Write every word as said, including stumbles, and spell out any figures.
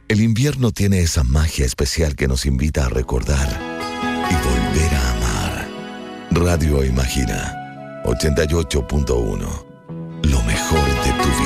El invierno tiene esa magia especial que nos invita a recordar y volver a amar. Radio Imagina, ochenta y ocho punto uno. Lo mejor de tu vida.